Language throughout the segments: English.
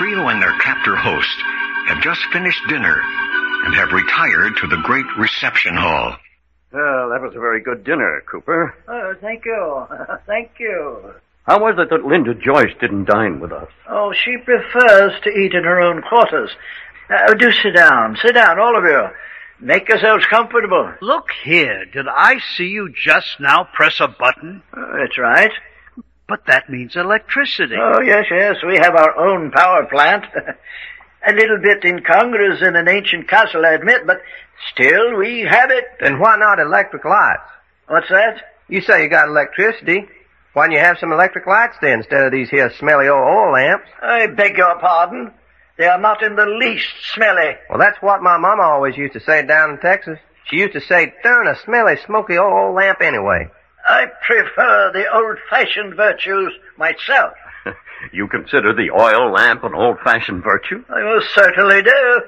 trio and their captor host have just finished dinner and have retired to the great reception hall. Well, that was a very good dinner, Cooper. Oh, thank you. Thank you. How was it that Linda Joyce didn't dine with us? Oh, she prefers to eat in her own quarters. Do sit down. Sit down, all of you. Make yourselves comfortable. Look here, did I see you just now press a button? That's right. But that means electricity. Oh, yes, we have our own power plant. A little bit incongruous in an ancient castle, I admit, but still we have it. Then why not electric lights? What's that? You say you got electricity. Why don't you have some electric lights then instead of these here smelly old oil lamps? I beg your pardon. They are not in the least smelly. Well, that's what my mama always used to say down in Texas. She used to say, darn a smelly, smoky old lamp anyway. I prefer the old-fashioned virtues myself. You consider the oil lamp an old-fashioned virtue? I most certainly do.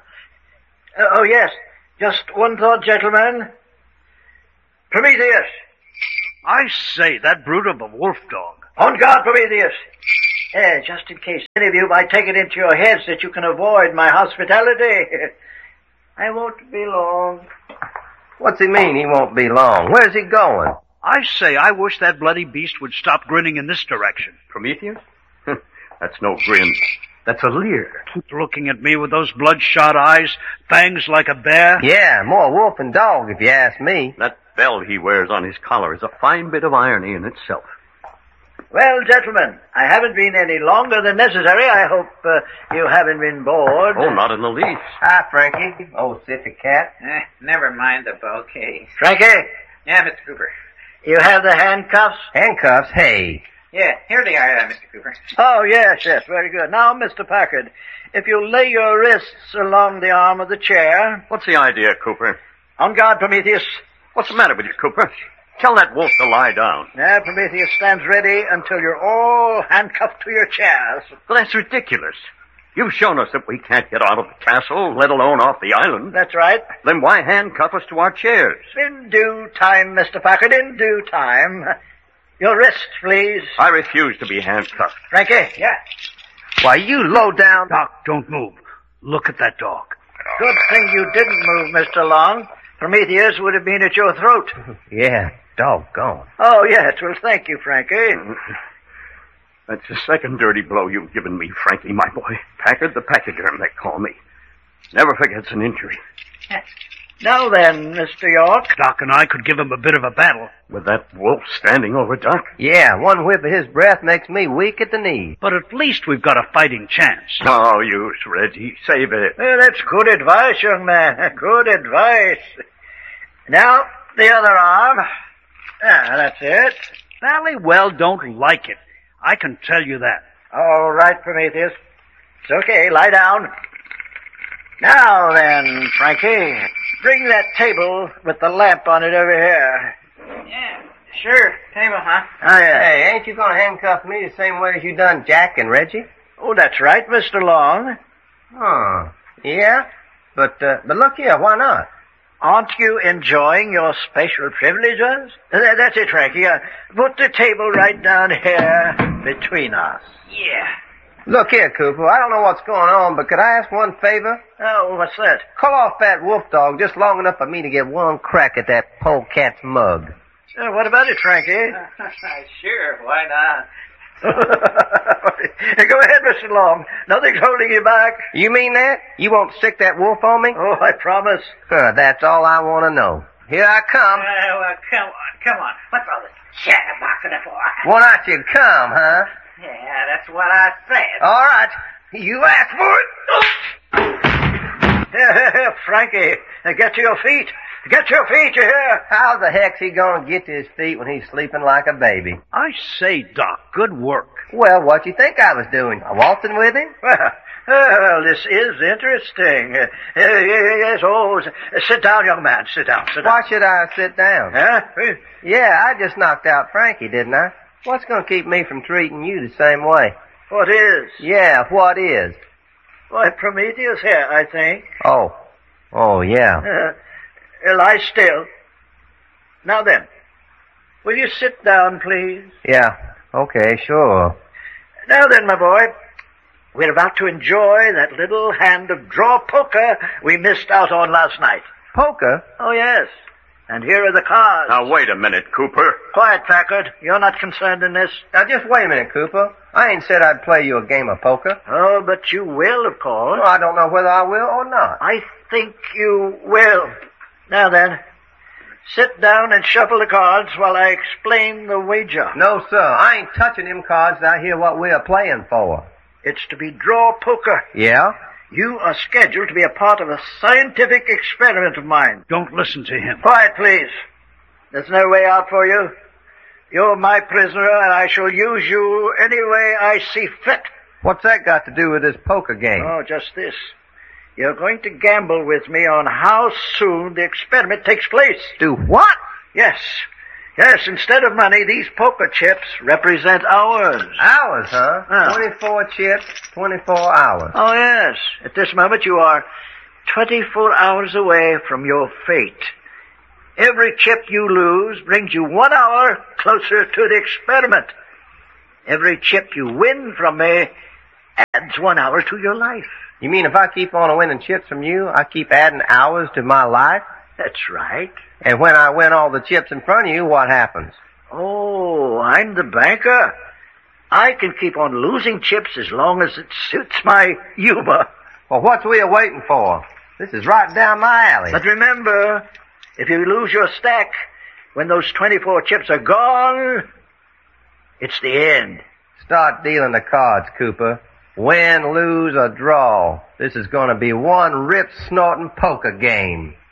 Oh, yes. Just one thought, gentlemen. Prometheus. I say, that brute of a wolf dog. On guard, Prometheus. Just in case any of you might take it into your heads that you can avoid my hospitality. I won't be long. What's he mean he won't be long? Where's he going? I say, I wish that bloody beast would stop grinning in this direction. Prometheus? That's no grin. That's a leer. Looking at me with those bloodshot eyes, fangs like a bear. Yeah, more wolf than dog, if you ask me. That bell he wears on his collar is a fine bit of irony in itself. Well, gentlemen, I haven't been any longer than necessary. I hope you haven't been bored. Oh, not in the least. Hi, Frankie. Old siffy cat. Never mind the bouquet. Frankie? Yeah, Mr. Cooper. You have the handcuffs? Handcuffs? Hey. Yeah, here they are, Mr. Cooper. Oh, yes, very good. Now, Mr. Packard, if you lay your wrists along the arm of the chair. What's the idea, Cooper? On guard, Prometheus. What's the matter with you, Cooper? Tell that wolf to lie down. Now, Prometheus stands ready until you're all handcuffed to your chairs. Well, that's ridiculous. You've shown us that we can't get out of the castle, let alone off the island. That's right. Then why handcuff us to our chairs? In due time, Mr. Packard, in due time. Your wrists, please. I refuse to be handcuffed. Frankie? Yeah. Why, you low down... Doc, don't move. Look at that dog. Good thing you didn't move, Mr. Long. Prometheus would have been at your throat. Yeah, doggone. Oh, yes. Well, thank you, Frankie. That's the second dirty blow you've given me, Frankie, my boy. Packard the pachyderm, they call me. Never forgets an injury. Now then, Mr. York. Doc and I could give him a bit of a battle. With that wolf standing over Doc? Yeah, one whiff of his breath makes me weak at the knees. But at least we've got a fighting chance. No use, Reggie. Save it. That's good advice, young man. Good advice. Now, the other arm. That's it. Valley well don't like it. I can tell you that. All right, Prometheus. It's okay. Lie down. Now then, Frankie, bring that table with the lamp on it over here. Yeah, sure. Table, huh? Oh, yeah. Hey, ain't you gonna handcuff me the same way as you done Jack and Reggie? Oh, that's right, Mr. Long. Oh, yeah? But look here, why not? Aren't you enjoying your special privileges? That's it, Frankie. Put the table right down here between us. Yeah. Look here, Cooper, I don't know what's going on, but could I ask one favor? Oh, what's that? Call off that wolf dog just long enough for me to get one crack at that polecat's mug. What about it, Frankie? Sure, why not? Go ahead, Mr. Long. Nothing's holding you back. You mean that? You won't stick that wolf on me? Oh, I promise. That's all I want to know. Here I come. Well, come on. What's all this chatterboxing for? Why not you come, huh? Yeah, that's what I said. All right. You asked for it. Frankie, get to your feet. Get to your feet, you hear? How the heck's he gonna get to his feet when he's sleeping like a baby? I say, Doc, good work. Well, what you think I was doing? Waltzing with him? Well, this is interesting. Yes, sit down, young man. Sit down. Why should I sit down? Huh? Yeah, I just knocked out Frankie, didn't I? What's gonna keep me from treating you the same way? What is? Yeah, what is? Why, Prometheus here, I think. Oh, yeah. Lie still. Now then, will you sit down, please? Yeah, okay, sure. Now then, my boy, We're about to enjoy that little hand of draw poker we missed out on last night. Poker? Oh, yes. And here are the cards. Now, wait a minute, Cooper. Quiet, Packard. You're not concerned in this. Now, just wait a minute, Cooper. I ain't said I'd play you a game of poker. Oh, but you will, of course. Well, I don't know whether I will or not. I think you will. Now then, sit down and shuffle the cards while I explain the wager. No, sir. I ain't touching them cards till I hear what we are playing for. It's to be draw poker. Yeah? You are scheduled to be a part of a scientific experiment of mine. Don't listen to him. Quiet, please. There's no way out for you. You're my prisoner, and I shall use you any way I see fit. What's that got to do with this poker game? Oh, just this. You're going to gamble with me on how soon the experiment takes place. Do what? Yes. Yes, instead of money, these poker chips represent hours. Hours, huh? 24 chips, 24 hours. Oh, yes. At this moment, you are 24 hours away from your fate. Every chip you lose brings you 1 hour closer to the experiment. Every chip you win from me adds 1 hour to your life. You mean if I keep on winning chips from you, I keep adding hours to my life? That's right. And when I win all the chips in front of you, what happens? Oh, I'm the banker. I can keep on losing chips as long as it suits my humor. Well, what's we waiting for? This is right down my alley. But remember, if you lose your stack, when those 24 chips are gone, it's the end. Start dealing the cards, Cooper. Win, lose, or draw. This is going to be one rip-snorting poker game.